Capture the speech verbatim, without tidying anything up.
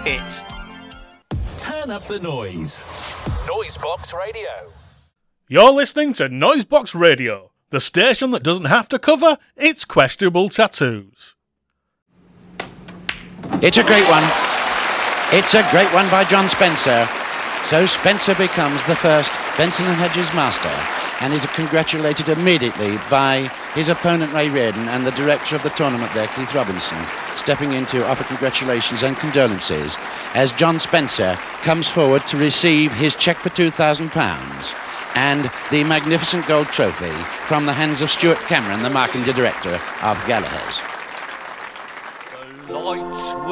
it. Turn up the noise. Noisebox Radio. You're listening to Noisebox Radio, the station that doesn't have to cover its questionable tattoos. It's a great one. It's a great one by John Spencer. So Spencer becomes the first Benson and Hedges master and is congratulated immediately by his opponent Ray Reardon and the director of the tournament there, Keith Robinson, stepping in to offer congratulations and condolences as John Spencer comes forward to receive his cheque for two thousand pounds and the magnificent gold trophy from the hands of Stuart Cameron, the marketing director of Gallagher's.